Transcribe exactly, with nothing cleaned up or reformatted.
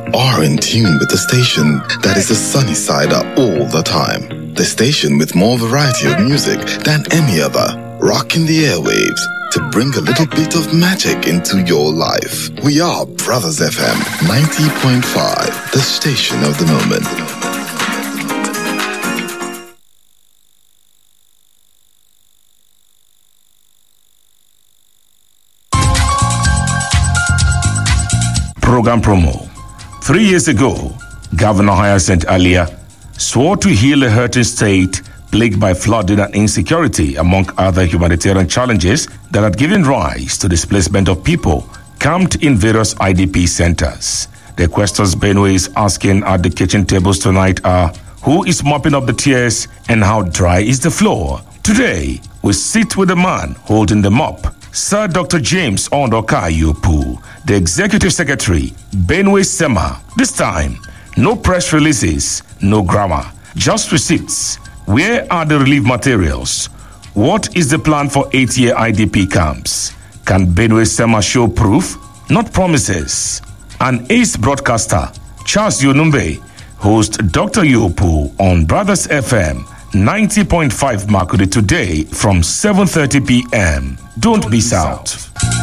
are in tune with the station that is the sunny side up all the time. The station with more variety of music than any other. Rocking the airwaves to bring a little bit of magic into your life. We are Brothers F M ninety point five, the station of the moment. Program promo. Three years ago, Governor Hyacinth Alia swore to heal a hurting state plagued by flooding and insecurity, among other humanitarian challenges that had given rise to displacement of people camped in various I D P centers. The questions Benue is asking at the kitchen tables tonight are, who is mopping up the tears and how dry is the floor? Today, we sit with the man holding the mop, Sir Doctor James Ondoka Yopu, the Executive Secretary, Benue SEMA. This time, no press releases, no grammar, just receipts. Where are the relief materials? What is the plan for eight-year I D P camps? Can Benue SEMA show proof, not promises? An ace broadcaster, Charles Yonumbe, hosts Doctor Yopu on Brothers F M ninety point five Makudi today from seven thirty p.m. Don't miss out.